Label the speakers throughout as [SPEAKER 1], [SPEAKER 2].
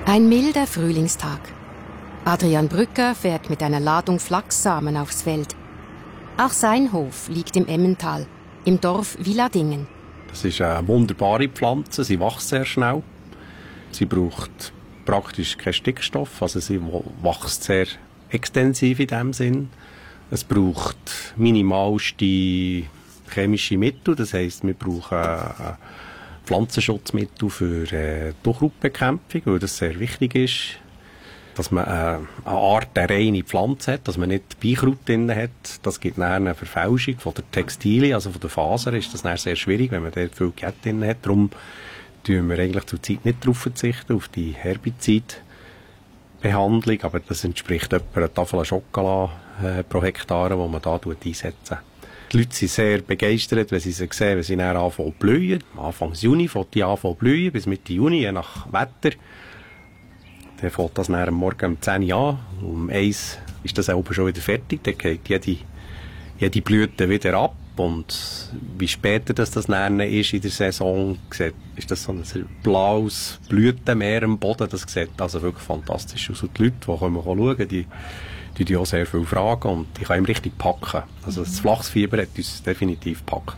[SPEAKER 1] Ein milder Frühlingstag. Adrian Brücker fährt mit einer Ladung Flachssamen aufs Feld. Auch sein Hof liegt im Emmental, im Dorf Villadingen.
[SPEAKER 2] Das ist eine wunderbare Pflanze, sie wächst sehr schnell. Sie braucht praktisch keinen Stickstoff, also sie wächst sehr extensiv in dem Sinn. Es braucht minimalste chemische Mittel, das heisst, wir brauchen Pflanzenschutzmittel für Durchraubbekämpfung, weil das sehr wichtig ist, dass man eine Art eine reine Pflanze hat, dass man nicht Beikraut drin hat. Das gibt nachher eine Verfälschung von der Textilien, also von der Faser, ist das nachher sehr schwierig, wenn man dort viel Geld drin hat. Darum verzichten wir eigentlich zurzeit nicht darauf verzichten, auf die Herbizidbehandlung, aber das entspricht etwa einer Tafel Schokolade pro Hektar, die man da einsetzen. Die Leute sind sehr begeistert, wenn sie sehen, wenn sie dann anfangen zu blühen. Anfang Juni fängt die anfangen zu blühen, bis Mitte Juni, je nach Wetter. Dann fängt das dann am Morgen um 10 Uhr an. Um 1 ist das oben schon wieder fertig. Dann geht jede Blüte wieder ab. Und wie später das dann ist in der Saison, ist das so ein blaues Blütenmeer am Boden. Das sieht also wirklich fantastisch aus. Und die Leute, die schauen, die auch sehr viele Fragen und ich kann ihm richtig packen. Also das Flachsfieber hat uns definitiv gepackt.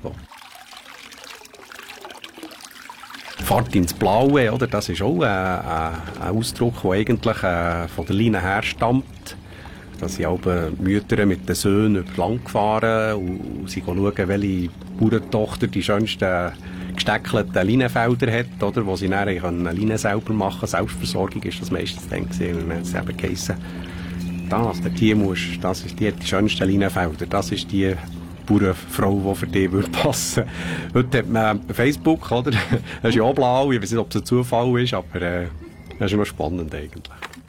[SPEAKER 2] Fahrt ins Blaue, oder? Das ist auch ein Ausdruck, der eigentlich von der Leine her stammt. Da sind auch Mütter mit den Söhnen über Land gefahren und sie schauen, welche Bauerntochter die schönsten gesteckelten Leinenfelder hat, oder? Wo sie dann Leinen selber machen können. Selbstversorgung ist das meistens dann gesehen. Und dann hat es eben geheissen, das ist die schönsten Leinenfelder, das ist die Bauernfrau, die für dich passen würde. Heute hat man Facebook, oder? Das ist ja auch blau, ich weiß nicht, ob es ein Zufall ist, aber das ist immer spannend eigentlich.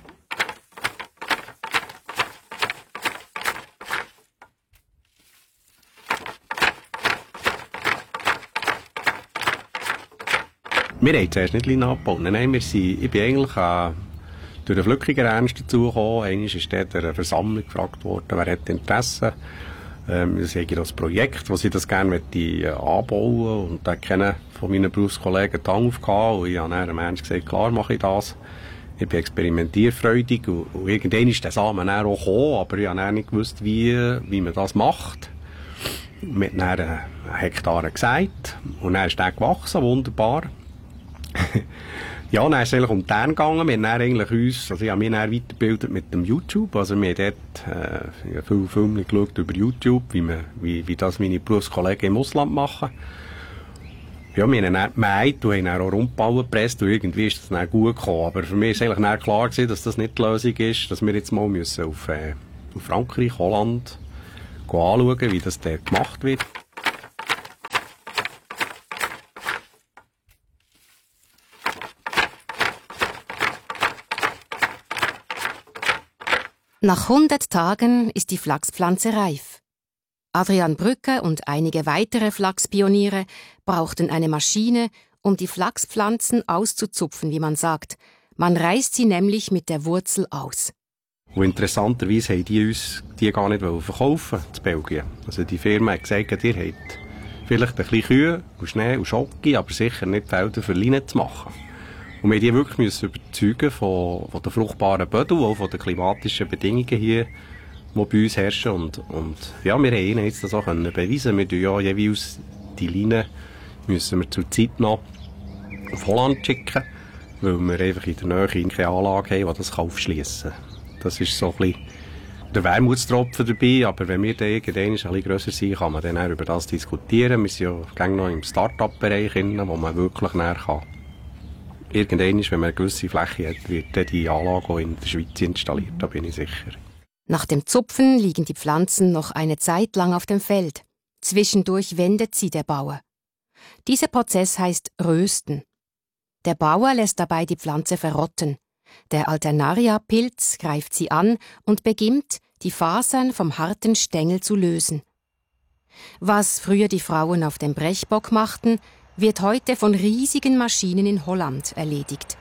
[SPEAKER 2] Wir haben zuerst nicht Leinen abgebaut. Nein, ich bin eigentlich durch den Flückiger Ernst dazugekommen. Einmal ist dort eine Versammlung gefragt worden, wer hat Interesse. Das ist das Projekt, das ich das gerne anbauen möchte. Und da kennen von meinen Berufskollegen die Hand aufgehauen. Und ich habe dann dem Ernst gesagt, klar mache ich das. Ich bin experimentierfreudig. Und irgendwann ist der Samen dann auch gekommen, aber ich habe dann nicht gewusst, wie man das macht. Wir haben dann einen Hektar gesagt. Und dann ist der gewachsen, wunderbar. Ja, dann ist es eigentlich um die Ernte gegangen. Wir haben dann eigentlich ich habe mich dann weitergebildet mit dem YouTube. Also wir haben dort viele Filme geschaut über YouTube, wie das meine Berufskollegen im Ausland machen. Ja, wir haben dann gemeint und haben dann auch Rundballen gepresst und irgendwie ist das dann gut gekommen. Aber für mich ist eigentlich dann klar gewesen, dass das nicht die Lösung ist, dass wir jetzt mal müssen auf Frankreich, Holland anschauen, wie das dort gemacht wird.
[SPEAKER 1] Nach 100 Tagen ist die Flachspflanze reif. Adrian Brücker und einige weitere Flachspioniere brauchten eine Maschine, um die Flachspflanzen auszuzupfen, wie man sagt. Man reißt sie nämlich mit der Wurzel aus.
[SPEAKER 2] Und interessanterweise haben die uns die gar nicht verkaufen in Belgien. Also die Firma hat gesagt, ihr habt vielleicht ein bisschen Kühe und Schnee und Schoki, aber sicher nicht Felder für Leinen zu machen. Und wir mussten die wirklich überzeugen von den fruchtbaren Böden, auch von den klimatischen Bedingungen hier, die bei uns herrschen. Und ja, wir haben ihnen jetzt das auch beweisen. Wir tun ja jeweils die Leinen müssen wir zur Zeit noch auf Holland schicken, weil wir einfach in der Nähe keine Anlage haben, die das aufschliessen kann. Das ist so ein bisschen der Wermutstropfen dabei, aber wenn wir dann irgendwann ein bisschen grösser sind, kann man dann auch über das diskutieren. Wir sind ja gerne noch im Start-up-Bereich, wo man wirklich näher kann. Irgendwann, wenn man eine gewisse Fläche hat, wird dann die Anlage auch in der Schweiz installiert, da bin ich sicher.
[SPEAKER 1] Nach dem Zupfen liegen die Pflanzen noch eine Zeit lang auf dem Feld. Zwischendurch wendet sie der Bauer. Dieser Prozess heißt Rösten. Der Bauer lässt dabei die Pflanze verrotten. Der Alternaria-Pilz greift sie an und beginnt, die Fasern vom harten Stängel zu lösen. Was früher die Frauen auf dem Brechbock machten, wird heute von riesigen Maschinen in Holland erledigt.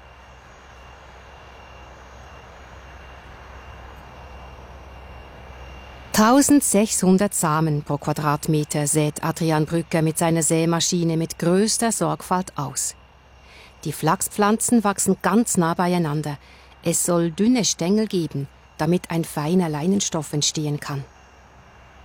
[SPEAKER 1] (1600 Samen pro Quadratmeter sät Adrian Brücker mit seiner Sämaschine mit größter Sorgfalt aus. Die Flachspflanzen wachsen ganz nah beieinander. Es soll dünne Stängel geben, damit ein feiner Leinenstoff entstehen kann.